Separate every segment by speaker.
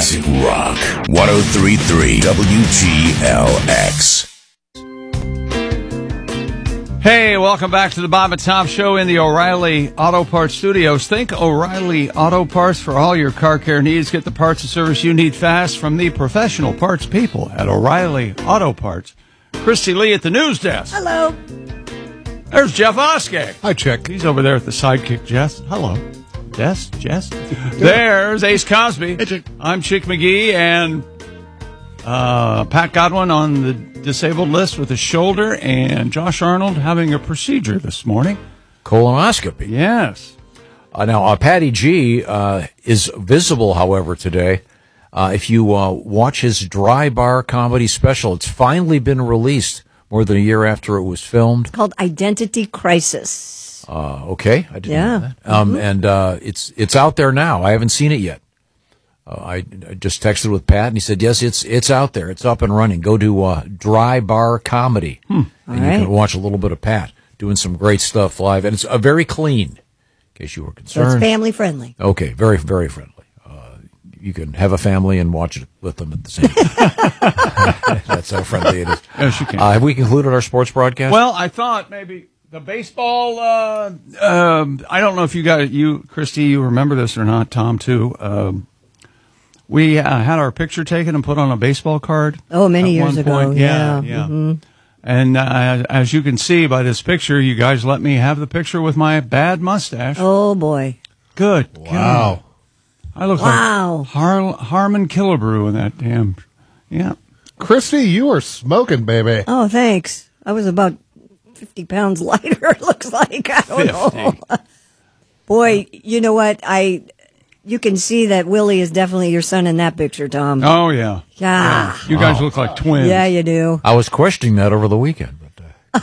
Speaker 1: Classic Rock 103.3 WGLX.
Speaker 2: Hey, welcome back to the Bob and Tom Show in the O'Reilly Auto Parts Studios. Think O'Reilly Auto Parts for all your car care needs. Get the parts and service you need fast from the professional parts people at O'Reilly Auto Parts. Christy Lee at the news desk.
Speaker 3: Hello.
Speaker 2: There's Jeff Oskey.
Speaker 4: Hi, Chick.
Speaker 2: He's over there at the sidekick, Jess. Hello. Jess? There's Ace Cosby.
Speaker 4: Hey, Chick.
Speaker 2: I'm Chick McGee, and Pat Godwin on the disabled list with his shoulder, and Josh Arnold having a procedure this morning.
Speaker 5: Colonoscopy.
Speaker 2: Yes.
Speaker 5: Now, Patty G is visible, however, today. If you watch his Dry Bar comedy special, it's finally been released more than a year after it was filmed.
Speaker 3: It's called Identity Crisis.
Speaker 5: Okay, I didn't know that. And it's out there now. I haven't seen it yet. I just texted with Pat, and he said, yes, it's out there. It's up and running. Go to Dry Bar Comedy, and you can watch a little bit of Pat doing some great stuff live. And it's very clean, in case you were concerned.
Speaker 3: So it's family friendly.
Speaker 5: Okay, very, very friendly. You can have a family and watch it with them at the same time. That's how friendly it is.
Speaker 2: Yes, you can.
Speaker 5: Have we concluded our sports broadcast?
Speaker 2: Well, I thought maybe the baseball, I don't know if Christy, you remember this or not, Tom, too. We had our picture taken and put on a baseball card.
Speaker 3: Oh, many years ago.
Speaker 2: Yeah.
Speaker 3: Mm-hmm.
Speaker 2: And as you can see by this picture, you guys let me have the picture with my bad mustache.
Speaker 3: Oh, boy.
Speaker 2: Good.
Speaker 4: Wow.
Speaker 2: I look like Harmon Killebrew in that damn. Yeah.
Speaker 4: Christy, you are smoking, baby.
Speaker 3: Oh, thanks. I was about 50 pounds lighter, it looks like. I don't know. Boy, you know what? You can see that Willie is definitely your son in that picture, Tom.
Speaker 2: Oh, yeah.
Speaker 3: Yeah.
Speaker 2: You guys look like twins.
Speaker 3: Yeah, you do.
Speaker 5: I was questioning that over the weekend. But,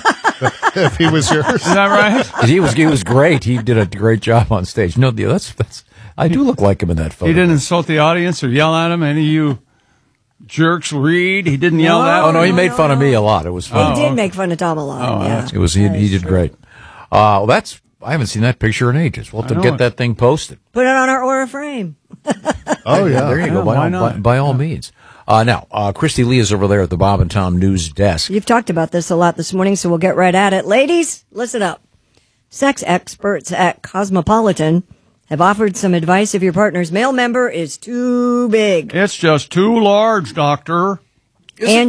Speaker 4: If he was yours.
Speaker 2: Is that right?
Speaker 5: he was great. He did a great job on stage. No, that's I do look like him in that photo.
Speaker 2: He didn't insult the audience or yell at him. Any of you jerks read. He didn't yell that.
Speaker 5: Oh, no, he made fun of me a lot. It was fun.
Speaker 3: He did make fun of Tom a lot. Yeah.
Speaker 5: It was he did great. Well, I haven't seen that picture in ages. We'll have to get that thing posted.
Speaker 3: Put it on our Aura frame.
Speaker 4: Oh, yeah.
Speaker 5: There you go.
Speaker 2: Why not?
Speaker 5: By all means. Now, Christy Lee is over there at the Bob and Tom News Desk.
Speaker 3: You've talked about this a lot this morning, so we'll get right at it. Ladies, listen up. Sex experts at Cosmopolitan have offered some advice if your partner's male member is too big.
Speaker 2: It's just too large, doctor.
Speaker 5: Well,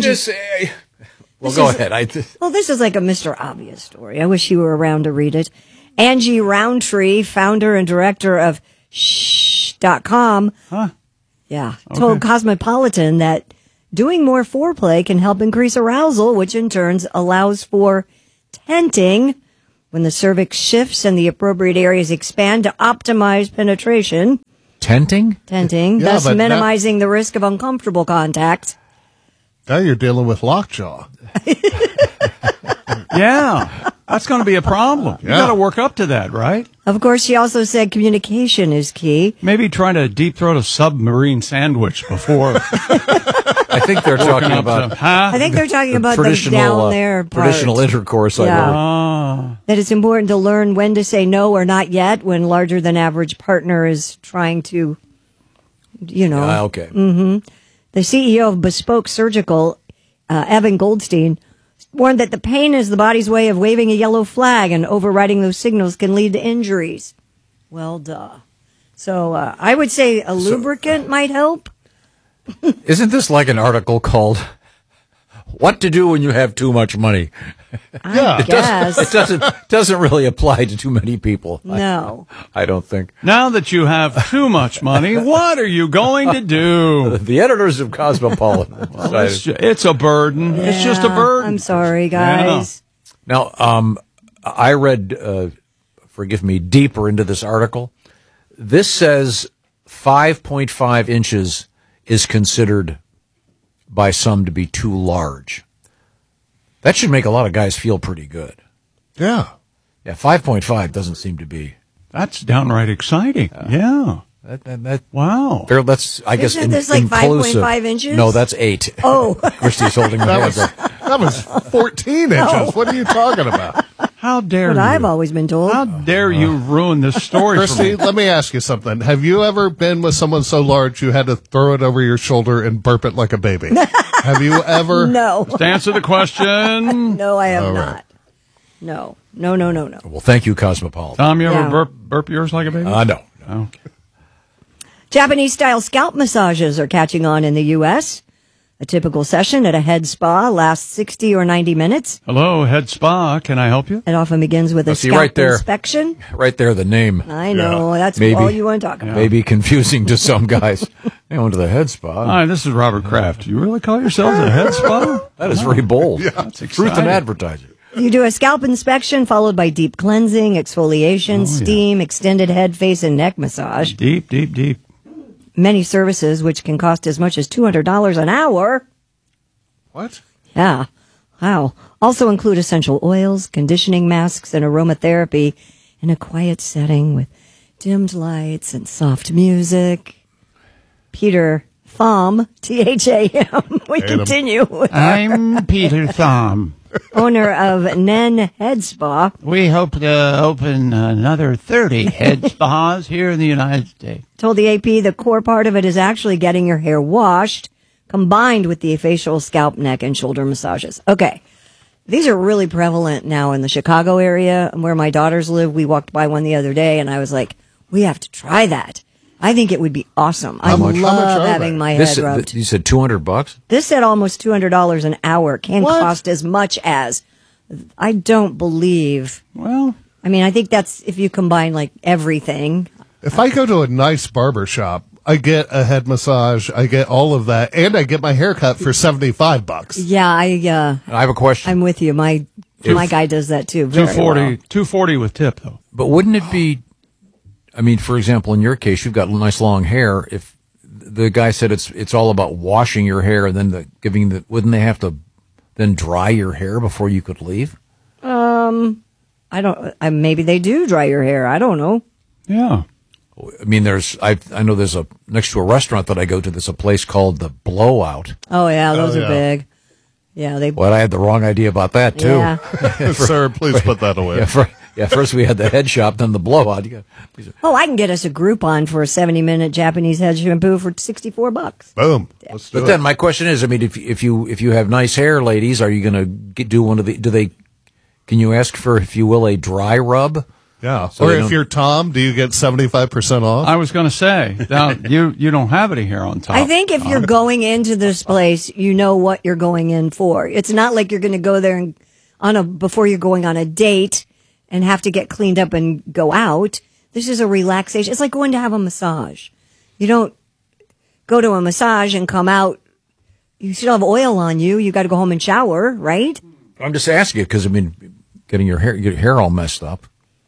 Speaker 5: go ahead.
Speaker 3: Well, this is like a Mr. Obvious story. I wish you were around to read it. Angie Roundtree, founder and director of Shh.com, told Cosmopolitan that doing more foreplay can help increase arousal, which in turn allows for tenting when the cervix shifts and the appropriate areas expand to optimize penetration.
Speaker 5: Tenting,
Speaker 3: thus minimizing the risk of uncomfortable contact.
Speaker 4: Now you're dealing with lockjaw.
Speaker 2: Yeah. That's going to be a problem. You got to work up to that, right?
Speaker 3: Of course, she also said communication is key.
Speaker 2: Maybe trying to deep throat a submarine sandwich before.
Speaker 5: I think they're talking about.
Speaker 3: I think they're talking about the down there part.
Speaker 5: Traditional intercourse.
Speaker 3: That it's important to learn when to say no or not yet when larger than average partner is trying to,
Speaker 5: okay.
Speaker 3: Mm-hmm. The CEO of Bespoke Surgical, Evan Goldstein, warned that the pain is the body's way of waving a yellow flag, and overriding those signals can lead to injuries. Well, duh. So I would say a lubricant might help.
Speaker 5: Isn't this like an article called "What to Do When You Have Too Much Money"?
Speaker 3: I guess.
Speaker 5: It doesn't really apply to too many people.
Speaker 3: No.
Speaker 5: I don't think.
Speaker 2: Now that you have too much money, what are you going to do?
Speaker 5: The editors of Cosmopolitan.
Speaker 2: It's a burden.
Speaker 3: Yeah,
Speaker 2: it's just a burden.
Speaker 3: I'm sorry, guys.
Speaker 5: Yeah. Now, I read, forgive me, deeper into this article. This says 5.5 inches is considered by some to be too large. That should make a lot of guys feel pretty good.
Speaker 4: Yeah.
Speaker 5: Yeah, 5.5 doesn't seem to be.
Speaker 2: That's downright exciting. Yeah. Wow.
Speaker 5: That's, I guess,
Speaker 3: Isn't this like
Speaker 5: inclusive.
Speaker 3: 5.5 inches?
Speaker 5: No, that's 8.
Speaker 3: Oh.
Speaker 5: Christy's holding her hands up.
Speaker 4: That was 14 inches. What are you talking about?
Speaker 2: How dare
Speaker 3: What
Speaker 2: you?
Speaker 3: I've always been told.
Speaker 2: How dare you ruin this story for
Speaker 4: Christy,
Speaker 2: me?
Speaker 4: let me ask you something. Have you ever been with someone so large you had to throw it over your shoulder and burp it like a baby? Have you ever?
Speaker 3: No.
Speaker 2: To answer the question,
Speaker 3: No, I have
Speaker 4: All right.
Speaker 3: not. No. No, no, no, no.
Speaker 5: Well, thank you, Cosmopolitan.
Speaker 2: Tom, you ever
Speaker 3: Yeah.
Speaker 2: burp yours like a baby?
Speaker 5: No.
Speaker 2: Okay.
Speaker 3: Japanese-style scalp massages are catching on in the U.S. A typical session at a head spa lasts 60 or 90 minutes.
Speaker 2: Hello, Head Spa. Can I help you?
Speaker 3: It often begins with a
Speaker 5: see,
Speaker 3: scalp
Speaker 5: right there.
Speaker 3: inspection.
Speaker 5: Right there, the name.
Speaker 3: I know. That's
Speaker 5: Maybe.
Speaker 3: all you want to talk about.
Speaker 5: May be confusing to some guys. They went to the head spa.
Speaker 2: Hi, this is Robert Kraft. You really call yourselves a Head Spa?
Speaker 5: That is very bold.
Speaker 2: That's
Speaker 5: Truth
Speaker 2: exciting.
Speaker 5: in advertising.
Speaker 3: You do a scalp inspection followed by deep cleansing, exfoliation,
Speaker 2: yeah.
Speaker 3: steam, extended head, face, and neck massage.
Speaker 2: Deep, deep, deep.
Speaker 3: Many services, which can cost as much as $200 an hour.
Speaker 4: What?
Speaker 3: Yeah. Wow. Also include essential oils, conditioning masks, and aromatherapy in a quiet setting with dimmed lights and soft music. Peter Thom, T-H-A-M. We
Speaker 4: Hate 'em.
Speaker 3: continue.
Speaker 2: I'm Peter Thom.
Speaker 3: Owner of Nen Head Spa.
Speaker 2: We hope to open another 30 head spas here in the United States.
Speaker 3: Told the AP the core part of it is actually getting your hair washed, combined with the facial, scalp, neck, and shoulder massages. Okay. These are really prevalent now in the Chicago area where my daughters live. We walked by one the other day and I was like, we have to try that. I think it would be awesome. I
Speaker 4: much
Speaker 3: love
Speaker 4: are
Speaker 3: having
Speaker 4: they?
Speaker 3: my
Speaker 5: This,
Speaker 3: head rubbed.
Speaker 5: you said $200?
Speaker 3: This said almost $200 an hour can
Speaker 4: What?
Speaker 3: cost as much as, I don't believe.
Speaker 2: Well,
Speaker 3: I mean, I think that's if you combine like everything.
Speaker 4: If I go to a nice barber shop, I get a head massage, I get all of that, and I get my hair cut for $75.
Speaker 3: Yeah,
Speaker 5: I have a question.
Speaker 3: I'm with you. My guy does that too. Very
Speaker 2: 240,
Speaker 3: well.
Speaker 2: 240 with tip, though.
Speaker 5: But wouldn't it be, I mean, for example, in your case, you've got nice long hair. If the guy said it's all about washing your hair and then wouldn't they have to then dry your hair before you could leave?
Speaker 3: I don't. Maybe they do dry your hair. I don't know.
Speaker 2: Yeah.
Speaker 5: I mean, I know there's next to a restaurant that I go to, there's a place called the Blowout.
Speaker 3: Oh yeah, those
Speaker 4: yeah.
Speaker 3: are big. Yeah, they.
Speaker 5: Well, I had the wrong idea about that too.
Speaker 3: Yeah.
Speaker 4: Sir, please put that away.
Speaker 5: First we had the head shop, then the Blowout.
Speaker 3: Oh, I can get us a Groupon for a 70-minute Japanese head shampoo for $64.
Speaker 4: Boom. Let's do
Speaker 5: But
Speaker 4: it.
Speaker 5: then my question is, I mean, if you have nice hair, ladies, are you going to do one of the? Can you ask for, if you will, a dry rub?
Speaker 4: Yeah.
Speaker 5: So
Speaker 4: or
Speaker 5: they
Speaker 4: if
Speaker 5: don't-
Speaker 4: you're Tom, do you get 75% off?
Speaker 2: I was going to say, now, you don't have any hair on top.
Speaker 3: I think if you're going into this place, you know what you're going in for. It's not like you're going to go there and before you're going on a date and have to get cleaned up and go out. This is a relaxation. It's like going to have a massage. You don't go to a massage and come out. You still have oil on you. You got to go home and shower, right?
Speaker 5: I'm just asking you because, I mean, getting your hair all messed up.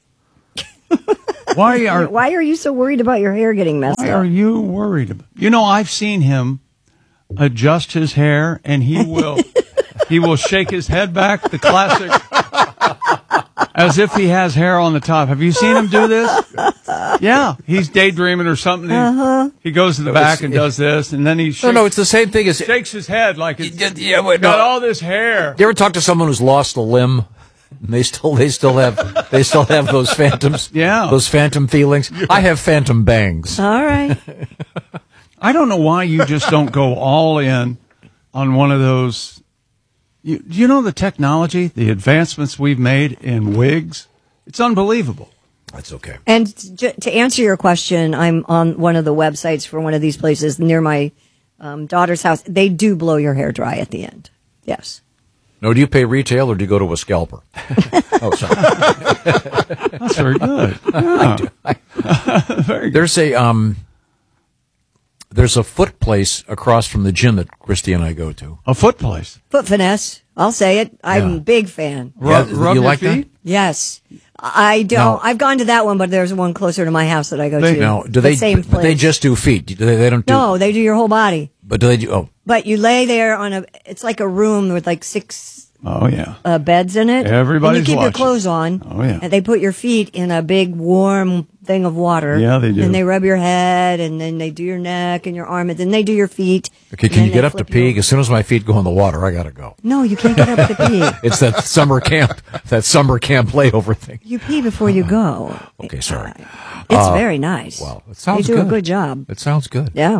Speaker 2: Why are
Speaker 3: Why are you so worried about your hair getting messed
Speaker 2: Why
Speaker 3: up?
Speaker 2: are you worried about? You know, I've seen him adjust his hair, and he will shake his head back, the classic, as if he has hair on the top. Have you seen him do this? Yeah, he's daydreaming or something. He goes to the back and does this, and then he shakes,
Speaker 5: No, it's the same thing as.
Speaker 2: shakes his head like it's
Speaker 5: Wait,
Speaker 2: got
Speaker 5: no.
Speaker 2: all this hair.
Speaker 5: You ever talk to someone who's lost a limb? And they still have those phantoms.
Speaker 2: Yeah.
Speaker 5: Those phantom feelings. I have phantom bangs.
Speaker 3: All right.
Speaker 2: I don't know why you just don't go all in on one of those. You know the technology, the advancements we've made in wigs? It's unbelievable.
Speaker 5: That's okay.
Speaker 3: And to answer your question, I'm on one of the websites for one of these places near my daughter's house. They do blow your hair dry at the end. Yes.
Speaker 5: No, do you pay retail or do you go to a scalper? Oh, sorry.
Speaker 2: That's very good. Yeah. Very good.
Speaker 5: There's a foot place across from the gym that Christy and I go to.
Speaker 2: A foot place.
Speaker 3: Foot finesse. I'll say it. I'm
Speaker 5: Yeah.
Speaker 3: a big fan.
Speaker 2: Rub
Speaker 5: you
Speaker 2: your
Speaker 5: like
Speaker 2: feet?
Speaker 3: Yes. I don't.
Speaker 5: Now-
Speaker 3: I've gone to that one, but there's one closer to my house that I go to.
Speaker 5: Now, do
Speaker 3: The
Speaker 5: they?
Speaker 3: same
Speaker 5: But
Speaker 3: place.
Speaker 5: they just do feet. They don't do.
Speaker 3: No, they do your whole body.
Speaker 5: But do they do? Oh,
Speaker 3: But you lay there it's like a room with like 6
Speaker 2: Oh, yeah.
Speaker 3: Beds in it.
Speaker 2: Everybody's
Speaker 3: and you keep
Speaker 2: watching.
Speaker 3: your clothes on.
Speaker 2: Oh, yeah.
Speaker 3: And they put your feet in a big warm thing of water.
Speaker 2: Yeah, they do.
Speaker 3: And they rub your head, and then they do your neck and your arm, and then they do your feet.
Speaker 5: Okay, can you get up to pee? As soon as my feet go in the water, I gotta go.
Speaker 3: No, you can't get up to pee.
Speaker 5: It's that summer camp layover thing.
Speaker 3: You pee before you go.
Speaker 5: Okay, sorry.
Speaker 3: It's very nice.
Speaker 5: Well, it sounds
Speaker 3: They do
Speaker 5: good.
Speaker 3: a good job.
Speaker 5: It sounds good.
Speaker 3: Yeah.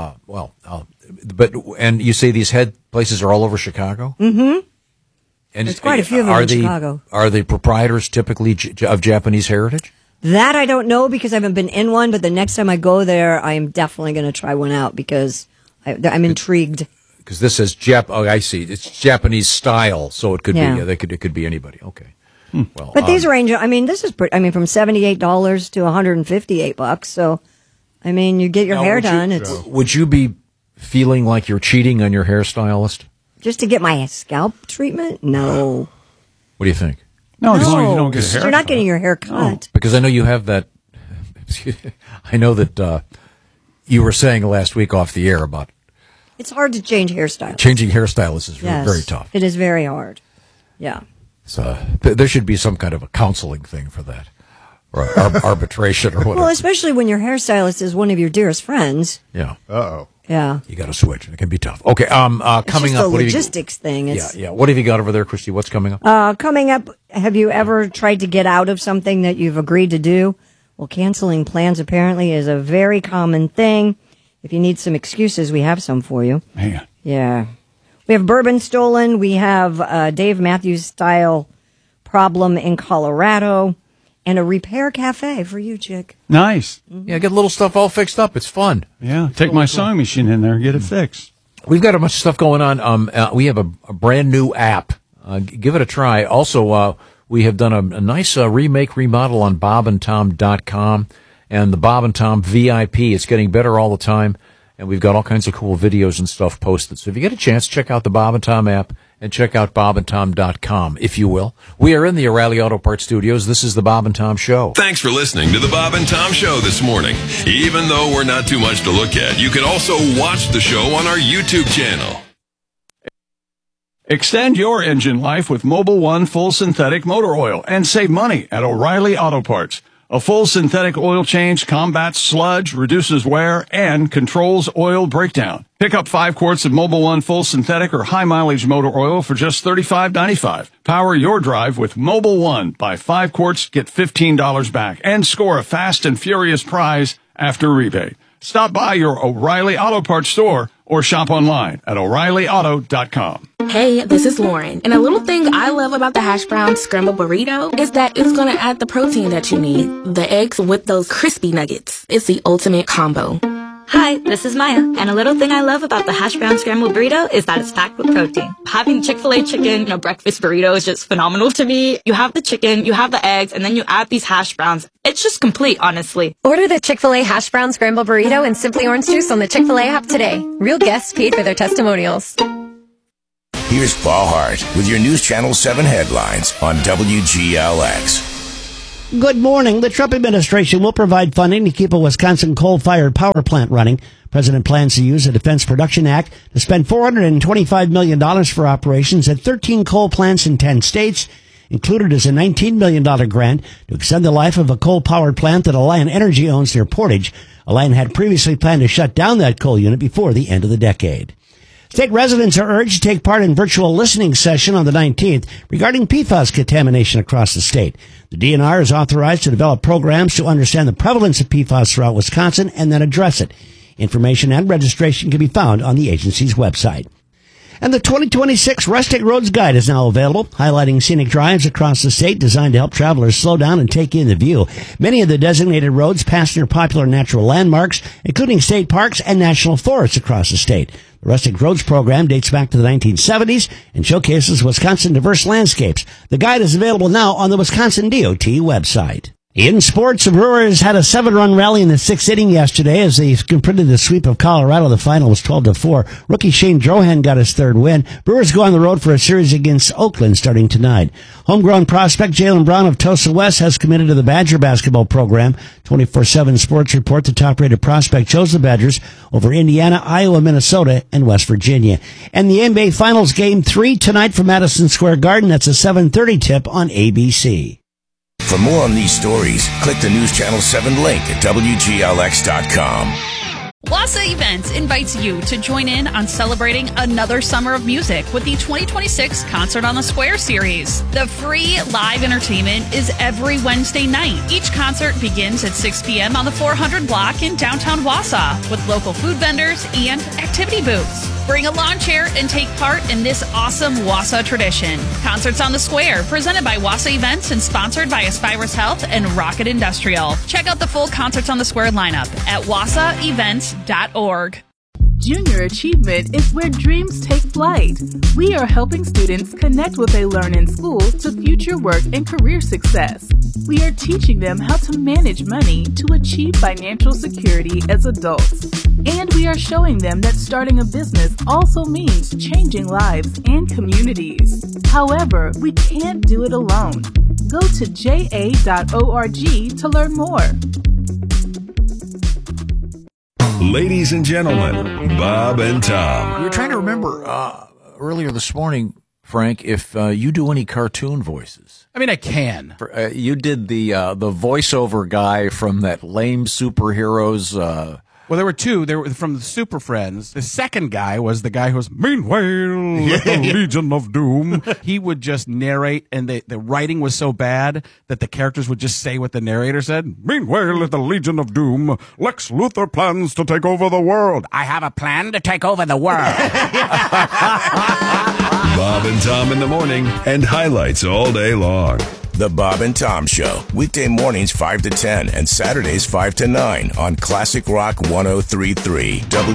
Speaker 5: And you say these head places are all over Chicago?
Speaker 3: Mm-hmm.
Speaker 5: And
Speaker 3: There's quite a few of them in Chicago.
Speaker 5: Are the proprietors typically of Japanese heritage?
Speaker 3: That I don't know because I haven't been in one, but the next time I go there, I am definitely going to try one out because I'm intrigued.
Speaker 5: Because this says Oh, I see. It's Japanese style, so it could be. It could be anybody. Okay. Well,
Speaker 3: But these range. I mean, this is from $78 to $158. So, I mean, you get your hair done.
Speaker 5: Would you be feeling like you're cheating on your hairstylist?
Speaker 3: Just to get my scalp treatment? No.
Speaker 5: What do you think?
Speaker 2: No, as long as you don't get a haircut.
Speaker 3: You're not getting your hair cut.
Speaker 5: Because I know you have that. I know that you were saying last week off the air about
Speaker 3: It's hard to change hairstyles.
Speaker 5: changing hairstylists is
Speaker 3: Yes,
Speaker 5: very tough.
Speaker 3: It is very hard. Yeah.
Speaker 5: So there should be some kind of a counseling thing for that, or arbitration or whatever.
Speaker 3: Well, especially when your hairstylist is one of your dearest friends.
Speaker 5: Yeah.
Speaker 4: Uh-oh.
Speaker 3: Yeah.
Speaker 5: You got to switch, and it can be tough. Okay.
Speaker 3: It's
Speaker 5: Coming
Speaker 3: just
Speaker 5: up,
Speaker 3: a logistics thing. It's,
Speaker 5: Yeah. What have you got over there, Christy? What's coming up?
Speaker 3: Coming up, have you ever tried to get out of something that you've agreed to do? Well, canceling plans apparently is a very common thing. If you need some excuses, we have some for you.
Speaker 2: Man.
Speaker 3: Yeah. We have bourbon stolen. We have Dave Matthews style problem in Colorado, and a repair cafe for you, chick.
Speaker 2: Nice.
Speaker 5: Yeah, get little stuff all fixed up. It's fun.
Speaker 2: Yeah. Take my sewing machine in there and get it fixed.
Speaker 5: We've got a bunch of stuff going on. We have a brand new app. Give it a try. Also, we have done a nice remodel on bobandtom.com and the Bob and Tom VIP. It's getting better all the time, and we've got all kinds of cool videos and stuff posted. So if you get a chance, check out the Bob and Tom app and check out bobandtom.com, if you will. We are in the O'Reilly Auto Parts studios. This is the Bob and Tom Show.
Speaker 1: Thanks for listening to the Bob and Tom Show this morning. Even though we're not too much to look at, you can also watch the show on our YouTube channel.
Speaker 2: Extend your engine life with Mobil 1 full synthetic motor oil and save money at O'Reilly Auto Parts. A full synthetic oil change combats sludge, reduces wear, and controls oil breakdown. Pick up 5 quarts of Mobil 1 full synthetic or high mileage motor oil for just $35.95. Power your drive with Mobil 1. Buy 5 quarts, get $15 back, and score a fast and furious prize after rebate. Stop by your O'Reilly Auto Parts store or shop online at O'ReillyAuto.com.
Speaker 6: Hey, this is Lauren, and a little thing I love about the hash brown scrambled burrito is that it's going to add the protein that you need. The eggs with those crispy nuggets. It's the ultimate combo.
Speaker 7: Hi, this is Maya, and a little thing I love about the hash brown scrambled burrito is that it's packed with protein. Having Chick-fil-A chicken, breakfast burrito is just phenomenal to me. You have the chicken, you have the eggs, and then you add these hash browns. It's just complete, honestly.
Speaker 8: Order the Chick-fil-A hash brown scrambled burrito and Simply Orange Juice on the Chick-fil-A app today. Real guests paid for their testimonials.
Speaker 1: Here's Paul Hart with your News Channel 7 headlines on WGLX.
Speaker 9: Good morning. The Trump administration will provide funding to keep a Wisconsin coal-fired power plant running. President plans to use the Defense Production Act to spend $425 million for operations at 13 coal plants in 10 states. Included is a $19 million grant to extend the life of a coal-powered plant that Alliant Energy owns near Portage. Alliant had previously planned to shut down that coal unit before the end of the decade. State residents are urged to take part in virtual listening session on the 19th regarding PFAS contamination across the state. The DNR is authorized to develop programs to understand the prevalence of PFAS throughout Wisconsin and then address it. Information and registration can be found on the agency's website. And the 2026 Rustic Roads Guide is now available, highlighting scenic drives across the state designed to help travelers slow down and take in the view. Many of the designated roads pass near popular natural landmarks, including state parks and national forests across the state. The Rustic Roads program dates back to the 1970s and showcases Wisconsin diverse landscapes. The guide is available now on the Wisconsin DOT website. In sports, the Brewers had a 7-run rally in the 6th inning yesterday as they completed the sweep of Colorado. The final was 12-4. Rookie Shane Drohan got his 3rd win. Brewers go on the road for a series against Oakland starting tonight. Homegrown prospect Jaylen Brown of Tosa West has committed to the Badger basketball program. 24/7 Sports report the top-rated prospect chose the Badgers over Indiana, Iowa, Minnesota, and West Virginia. And the NBA Finals Game 3 tonight from Madison Square Garden. That's a 7:30 tip on ABC.
Speaker 10: For more on these stories, click the News Channel 7 link at WGLX.com.
Speaker 11: Wassa Events invites you to join in on celebrating another summer of music with the 2026 Concert on the Square series. The free live entertainment is every Wednesday night. Each concert begins at 6 p.m. on the 400 block in downtown Wausau with local food vendors and activity booths. Bring a lawn chair and take part in this awesome Wausau tradition. Concerts on the Square, presented by Wassa Events and sponsored by Aspirus Health and Rocket Industrial. Check out the full Concerts on the Square lineup at wassaevents.org.
Speaker 12: Junior Achievement is where dreams take flight. We are helping students connect what they learn in school to future work and career success. We are teaching them how to manage money to achieve financial security as adults. And we are showing them that starting a business also means changing lives and communities. However, we can't do it alone. Go to ja.org to learn more.
Speaker 1: Ladies and gentlemen, Bob and Tom.
Speaker 5: We were trying to remember earlier this morning, Frank, if you do any cartoon voices.
Speaker 13: I mean, I can.
Speaker 5: You did the voiceover guy from that lame superheroes.
Speaker 13: Well, there were two. They were from the Super Friends. The second guy was the guy who was, meanwhile, the Legion of Doom. He would just narrate, and the writing was so bad that the characters would just say what the narrator said. Meanwhile, at the Legion of Doom, Lex Luthor plans to take over the world. I have a plan to take over the world.
Speaker 1: Bob and Tom in the morning, and highlights all day long.
Speaker 10: The Bob and Tom Show, weekday mornings 5 to 10 and Saturdays 5 to 9 on Classic Rock 103.3.